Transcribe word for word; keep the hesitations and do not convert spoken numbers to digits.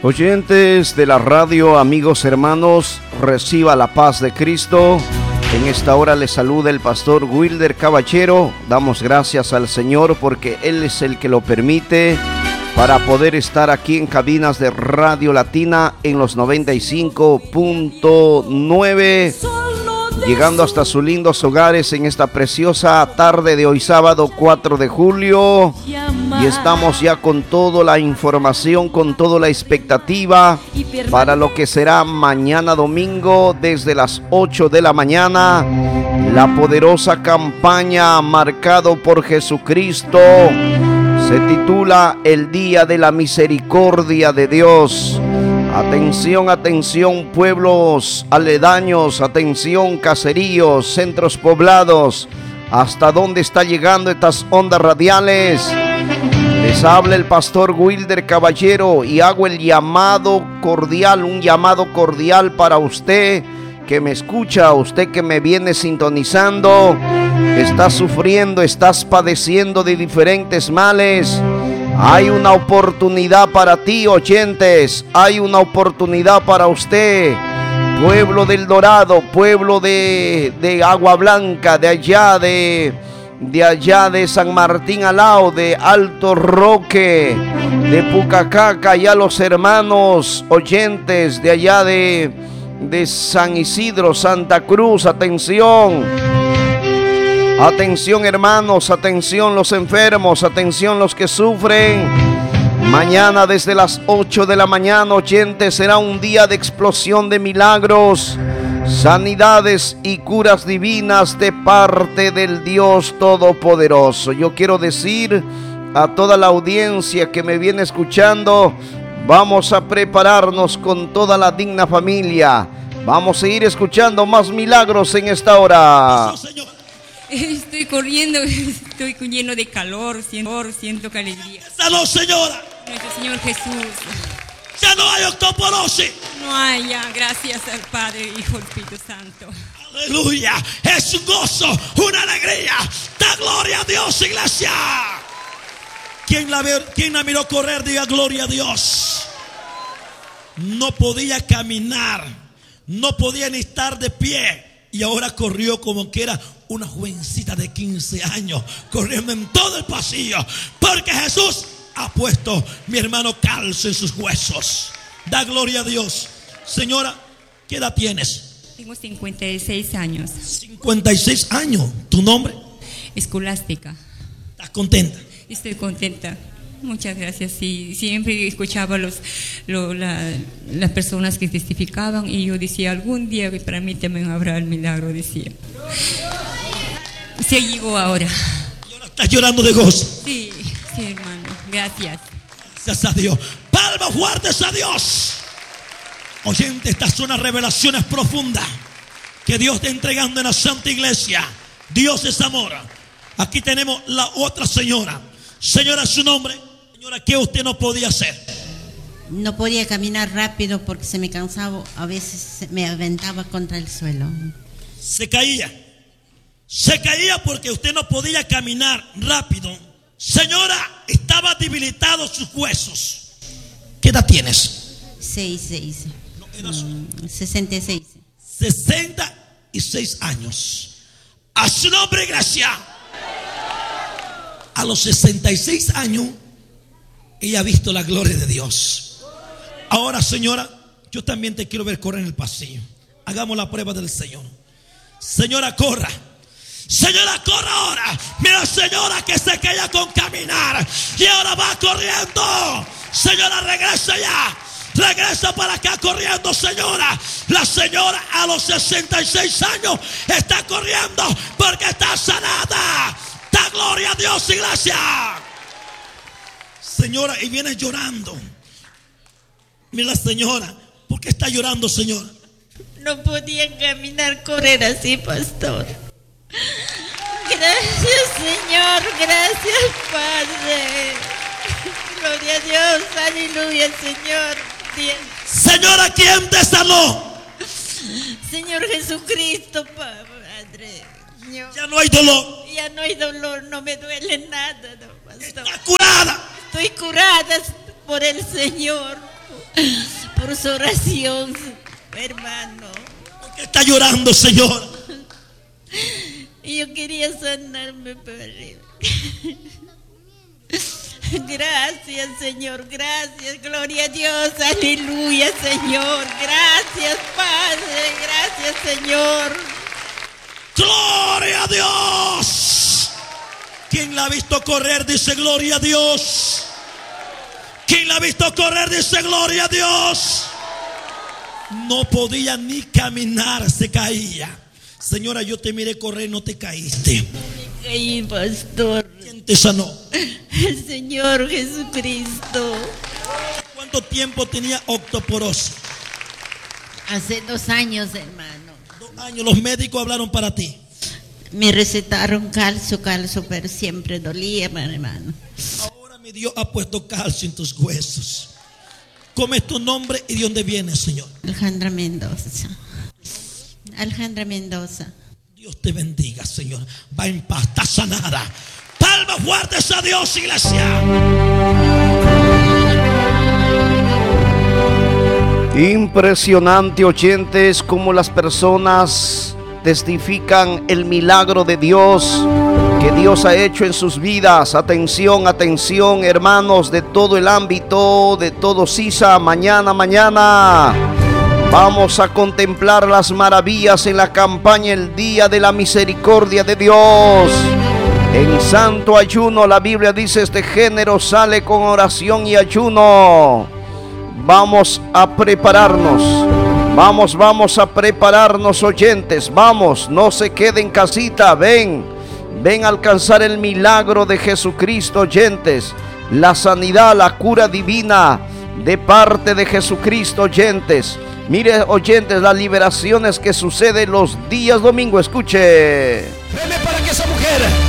Oyentes de la radio, amigos, hermanos, reciba la paz de Cristo. En esta hora les saluda el pastor Wilder Caballero. Damos gracias al Señor porque Él es el que lo permite para poder estar aquí en cabinas de Radio Latina en los noventa y cinco punto nueve, llegando hasta sus lindos hogares en esta preciosa tarde de hoy sábado cuatro de julio. Y estamos ya con toda la información, con toda la expectativa para lo que será mañana domingo desde las ocho de la mañana. La poderosa campaña Marcado por Jesucristo se titula El Día de la Misericordia de Dios. Atención, atención, pueblos aledaños, atención, caseríos, centros poblados. ¿Hasta dónde está llegando estas ondas radiales? Les habla el pastor Wilder Caballero y hago el llamado cordial, un llamado cordial para usted que me escucha, usted que me viene sintonizando. Estás sufriendo, estás padeciendo de diferentes males. Hay una oportunidad para ti, oyentes. Hay una oportunidad para usted. Pueblo del Dorado, pueblo de, de Agua Blanca, de allá de... de allá de San Martín Alao, de Alto Roque, de Pucacaca, ya los hermanos oyentes de allá de, de San Isidro, Santa Cruz, atención, atención hermanos, atención los enfermos, atención los que sufren. Mañana desde las ocho de la mañana, oyentes, será un día de explosión de milagros, sanidades y curas divinas de parte del Dios Todopoderoso. Yo quiero decir a toda la audiencia que me viene escuchando, vamos a prepararnos con toda la digna familia. Vamos a ir escuchando más milagros en esta hora. Estoy corriendo, estoy lleno de calor, siento, siento que alegría. ¡Salud, señora! Nuestro Señor Jesús. Ya no hay osteoporosis. No hay ya, gracias al Padre, Hijo y Espíritu Santo. Aleluya, es un gozo, una alegría. Da gloria a Dios, iglesia. ¿Quién la, ve, quién la miró correr? Diga gloria a Dios. No podía caminar, no podía ni estar de pie. Y ahora corrió como que era una jovencita de quince años, corriendo en todo el pasillo. Porque Jesús ha puesto, mi hermano, calcio en sus huesos. Da gloria a Dios. Señora, ¿qué edad tienes? Tengo cincuenta y seis años. cincuenta y seis años. ¿Tu nombre? Escolástica. ¿Estás contenta? Estoy contenta. Muchas gracias. Sí, siempre escuchaba los, lo, la, las personas que testificaban y yo decía, algún día para mí también habrá el milagro, decía. Se llegó ahora. ¿Y ahora estás llorando de gozo? Sí, sí, hermano. Gracias. Gracias a Dios. Palmas fuertes a Dios. Oyente, estas son las revelaciones profundas que Dios está entregando en la Santa Iglesia. Dios es amor. Aquí tenemos la otra señora. Señora, ¿su nombre? Señora, ¿qué usted no podía hacer? No podía caminar rápido porque se me cansaba. A veces me aventaba contra el suelo. Se caía. Se caía porque usted no podía caminar rápido. Señora, estaba debilitado sus huesos. ¿Qué edad tienes? Seis, seis. No, eras Mm, sesenta y seis. sesenta y seis años. A su nombre, iglesia. A los sesenta y seis años, ella ha visto la gloria de Dios. Ahora, señora, yo también te quiero ver correr en el pasillo. Hagamos la prueba del Señor. Señora, corra. Señora, corra ahora. Mira, señora, que se queda con caminar y ahora va corriendo. Señora, regresa ya. Regresa para acá corriendo, señora. La señora a los sesenta y seis años está corriendo porque está sanada. Da gloria a Dios, iglesia. Señora, y viene llorando. Mira, señora, ¿por qué está llorando, señora? No podía caminar, correr así, pastor. Gracias, Señor. Gracias, Padre. Gloria a Dios. Aleluya, Señor. Bien. Señora, ¿quién te sanó? Señor Jesucristo, Padre. Señor. Ya no hay dolor. Ya no hay dolor, no me duele nada, no, pastor. Está curada. Estoy curada por el Señor. por su oración, hermano. ¿Por qué está llorando, señora? Y yo quería sanarme, Padre. Gracias, Señor, gracias, gloria a Dios, aleluya, Señor, gracias, Padre, gracias, Señor. ¡Gloria a Dios! ¿Quién la ha visto correr? Dice gloria a Dios. ¿Quién la ha visto correr? Dice gloria a Dios. No podía ni caminar, se caía. Señora, yo te miré correr, no te caíste. Me caí, pastor. ¿Quién te sanó? El Señor Jesucristo. ¿Cuánto tiempo tenía osteoporosis? Hace dos años, hermano. Dos años. Los médicos hablaron para ti. Me recetaron calcio, calcio, pero siempre dolía, hermano. Ahora mi Dios ha puesto calcio en tus huesos. ¿Cómo es tu nombre y de dónde vienes, Señor? Alejandra Mendoza. Alejandra Mendoza. Dios te bendiga, Señor. Va en paz, está sanada. Palmas fuertes a Dios, iglesia. Impresionante, oyentes, cómo las personas testifican el milagro de Dios que Dios ha hecho en sus vidas. Atención, atención, hermanos de todo el ámbito, de todo Sisa. Mañana, mañana vamos a contemplar las maravillas en la campaña El Día de la Misericordia de Dios. En santo ayuno, la Biblia dice, este género sale con oración y ayuno. Vamos a prepararnos. Vamos, vamos a prepararnos, oyentes. Vamos, no se queden en casita. Ven, ven a alcanzar el milagro de Jesucristo, oyentes. La sanidad, la cura divina de parte de Jesucristo, oyentes. Mire, oyentes, las liberaciones que suceden los días domingo. Escuche. Veme para que esa mujer